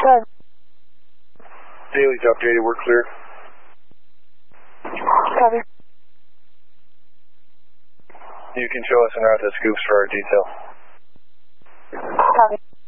ahead. Daly's updated, we're clear. Copy. You can show us en route the scoops for our detail. Copy.